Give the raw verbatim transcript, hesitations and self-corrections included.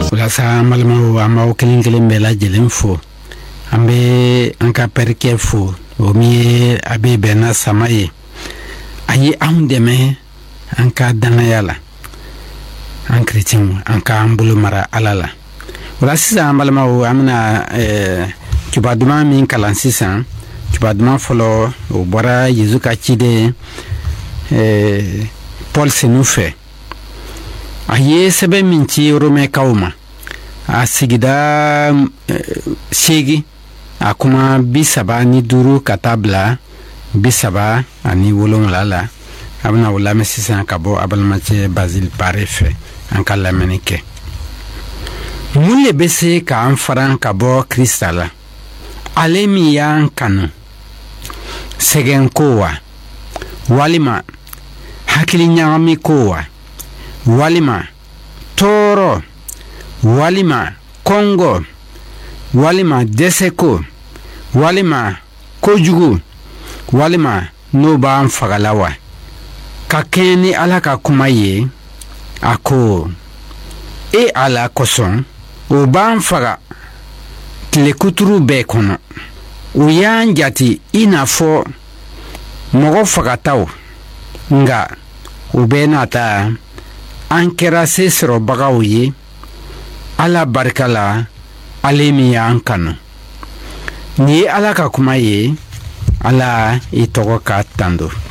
Ulasa malama ama okelin kelen bela jelen fo ambe anka perke fo o mi abe bena samaye ayi am deme anka danayala an chrétien anka ambulu mara alala ulasa malama o amna eh tubaduma min kalan sisan tubaduma folo o bora yezu ka cide eh Paul Senufe aye sebe minci rome kauma a sigida shegi a kuma bisaba ni duru katabla bisaba ani wolon lala abna wala mesisan kabo abalmace Basil Parefe an kala menike mulle bese ka an faran kabo kristala alemi yan kanu segen kowa walima hakili nyami kowa walima toro walima kongo walima deseko walima kojugu walima no ba fagalawa ka keni ala ka kuma ye ako e ala koson o ba faga tile kuturu be kono o yan jati inafo mogo fagataw nga o be nata ankera sesro bagaw ye ala barkala alemi yan kanu ni ala ka kuma ye ala itogo ka tando